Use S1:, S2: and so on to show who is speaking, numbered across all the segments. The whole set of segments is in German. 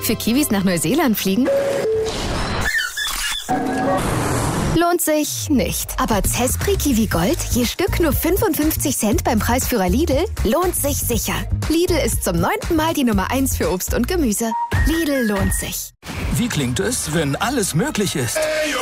S1: Für Kiwis nach Neuseeland fliegen? Lohnt sich nicht. Aber Zespri Kiwi Gold, je Stück nur 55 Cent beim Preisführer Lidl, lohnt sich sicher. Lidl ist zum 9. Mal die Nummer 1 für Obst und Gemüse. Lidl lohnt sich.
S2: Wie klingt es, wenn alles möglich ist?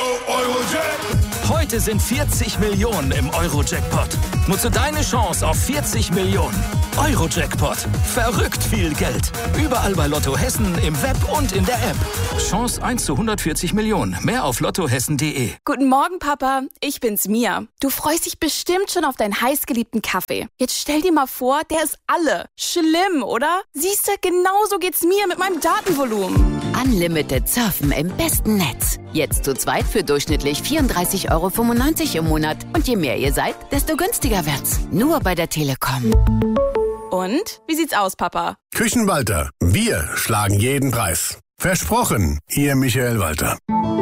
S2: Heute sind 40 Millionen im Euro-Jackpot. Nutze deine Chance auf 40 Millionen. Euro-Jackpot. Verrückt viel Geld. Überall bei Lotto Hessen, im Web und in der App. Chance 1 zu 140 Millionen. Mehr auf lottohessen.de.
S3: Guten Morgen, Papa. Ich bin's, Mia. Du freust dich bestimmt schon auf deinen heißgeliebten Kaffee. Jetzt stell dir mal vor, der ist alle. Schlimm, oder? Siehst du, genauso geht's mir mit meinem Datenvolumen.
S4: Unlimited Surfen im besten Netz. Jetzt zu zweit für durchschnittlich 34,95 € im Monat. Und je mehr ihr seid, desto günstiger wird's. Nur bei der Telekom.
S3: Und? Wie sieht's aus, Papa?
S5: Küchenwalter. Wir schlagen jeden Preis. Versprochen, Ihr Michael Walter.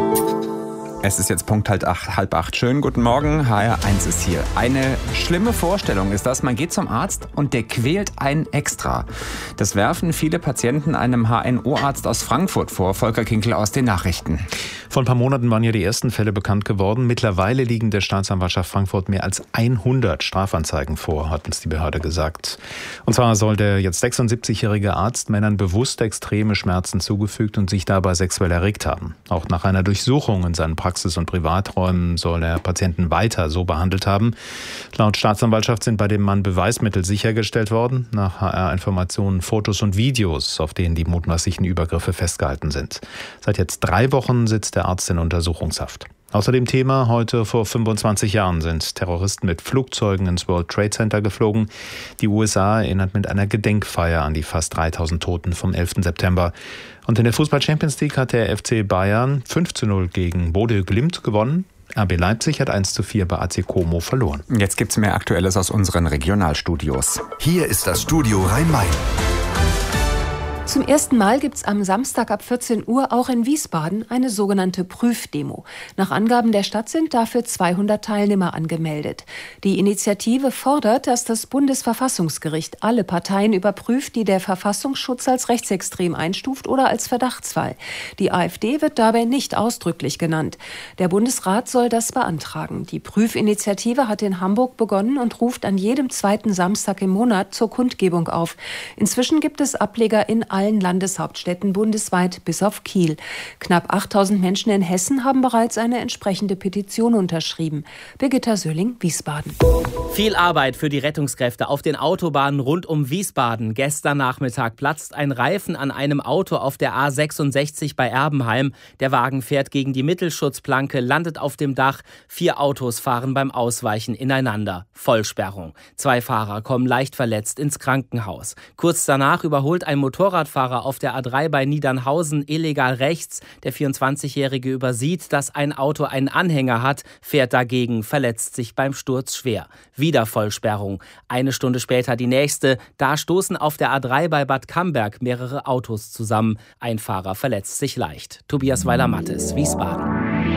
S6: Es ist jetzt Punkt halb acht. Schönen guten Morgen, HR1 ist hier. Eine schlimme Vorstellung ist das, man geht zum Arzt und der quält einen extra. Das werfen viele Patienten einem HNO-Arzt aus Frankfurt vor. Volker Kinkel aus den Nachrichten.
S7: Vor ein paar Monaten waren ja die ersten Fälle bekannt geworden. Mittlerweile liegen der Staatsanwaltschaft Frankfurt mehr als 100 Strafanzeigen vor, hat uns die Behörde gesagt. Und zwar soll der jetzt 76-jährige Arzt Männern bewusst extreme Schmerzen zugefügt und sich dabei sexuell erregt haben. Auch nach einer Durchsuchung in seinen Praxis- und Privaträumen soll er Patienten weiter so behandelt haben. Laut Staatsanwaltschaft sind bei dem Mann Beweismittel sichergestellt worden. Nach HR-Informationen Fotos und Videos, auf denen die mutmaßlichen Übergriffe festgehalten sind. Seit jetzt 3 Wochen sitzt der Arzt in Untersuchungshaft. Außerdem Thema, heute vor 25 Jahren sind Terroristen mit Flugzeugen ins World Trade Center geflogen. Die USA erinnert mit einer Gedenkfeier an die fast 3000 Toten vom 11. September. Und in der Fußball-Champions League hat der FC Bayern 5:0 gegen Bodø Glimt gewonnen. RB Leipzig hat 1:4 bei AC Como verloren.
S6: Jetzt gibt's mehr Aktuelles aus unseren Regionalstudios.
S8: Hier ist das Studio Rhein-Main.
S9: Zum ersten Mal gibt's am Samstag ab 14 Uhr auch in Wiesbaden eine sogenannte Prüfdemo. Nach Angaben der Stadt sind dafür 200 Teilnehmer angemeldet. Die Initiative fordert, dass das Bundesverfassungsgericht alle Parteien überprüft, die der Verfassungsschutz als rechtsextrem einstuft oder als Verdachtsfall. Die AfD wird dabei nicht ausdrücklich genannt. Der Bundesrat soll das beantragen. Die Prüfinitiative hat in Hamburg begonnen und ruft an jedem 2. Samstag im Monat zur Kundgebung auf. Inzwischen gibt es Ableger in allen Landeshauptstädten bundesweit bis auf Kiel. Knapp 8000 Menschen in Hessen haben bereits eine entsprechende Petition unterschrieben. Birgitta Söhling, Wiesbaden.
S10: Viel Arbeit für die Rettungskräfte auf den Autobahnen rund um Wiesbaden. Gestern Nachmittag platzt ein Reifen an einem Auto auf der A66 bei Erbenheim. Der Wagen fährt gegen die Mittelschutzplanke, landet auf dem Dach. 4 Autos fahren beim Ausweichen ineinander. Vollsperrung. 2 Fahrer kommen leicht verletzt ins Krankenhaus. Kurz danach überholt ein Motorradfahrer auf der A3 bei Niedernhausen illegal rechts. Der 24-Jährige übersieht, dass ein Auto einen Anhänger hat, fährt dagegen, verletzt sich beim Sturz schwer. Wieder Vollsperrung. 1 Stunde später die nächste. Da stoßen auf der A3 bei Bad Camberg mehrere Autos zusammen. Ein Fahrer verletzt sich leicht. Tobias Weiler-Mattes, Wiesbaden.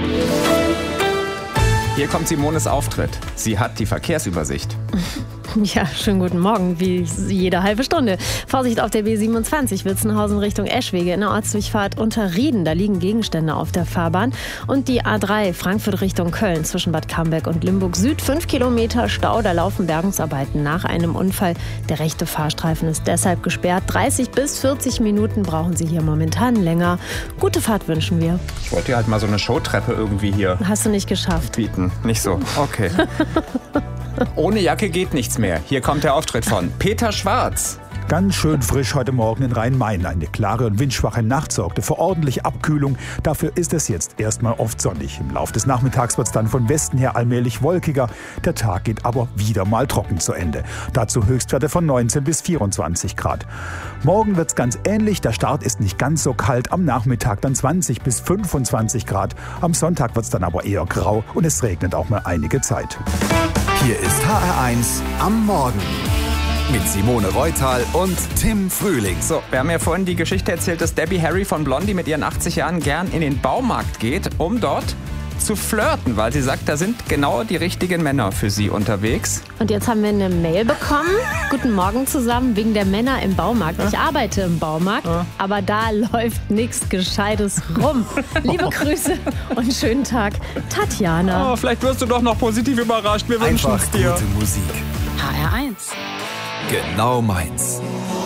S6: Hier kommt Simones Auftritt. Sie hat die Verkehrsübersicht.
S11: Ja, schönen guten Morgen, wie jede halbe Stunde. Vorsicht auf der B27 Witzenhausen Richtung Eschwege in der Ortsdurchfahrt Unterrieden. Da liegen Gegenstände auf der Fahrbahn. Und die A3 Frankfurt Richtung Köln zwischen Bad Camberg und Limburg Süd. 5 Kilometer Stau, da laufen Bergungsarbeiten nach einem Unfall. Der rechte Fahrstreifen ist deshalb gesperrt. 30 bis 40 Minuten brauchen Sie hier momentan länger. Gute Fahrt wünschen wir.
S6: Ich wollte dir halt mal so eine Showtreppe irgendwie hier
S11: Hast du nicht geschafft.
S6: bieten. Nicht so. Okay. Ohne Jacke geht nichts mehr. Hier kommt der Auftritt von Peter Schwarz.
S12: Ganz schön frisch heute Morgen in Rhein-Main. Eine klare und windschwache Nacht sorgte für ordentliche Abkühlung. Dafür ist es jetzt erstmal oft sonnig. Im Laufe des Nachmittags wird es dann von Westen her allmählich wolkiger. Der Tag geht aber wieder mal trocken zu Ende. Dazu Höchstwerte von 19 bis 24 Grad. Morgen wird es ganz ähnlich. Der Start ist nicht ganz so kalt. Am Nachmittag dann 20 bis 25 Grad. Am Sonntag wird es dann aber eher grau und es regnet auch mal einige Zeit.
S8: Hier ist HR1 am Morgen. Mit Simone Reutal und Tim Frühling.
S6: So, wir haben ja vorhin die Geschichte erzählt, dass Debbie Harry von Blondie mit ihren 80 Jahren gern in den Baumarkt geht, um dort zu flirten, weil sie sagt, da sind genau die richtigen Männer für sie unterwegs.
S11: Und jetzt haben wir eine Mail bekommen. Guten Morgen zusammen, wegen der Männer im Baumarkt. Ich arbeite im Baumarkt, aber da läuft nichts Gescheites rum. Liebe Grüße und schönen Tag, Tatjana.
S6: Oh, vielleicht wirst du doch noch positiv überrascht. Wir wünschen es dir.
S8: Gute Musik.
S4: HR1.
S8: Genau meins.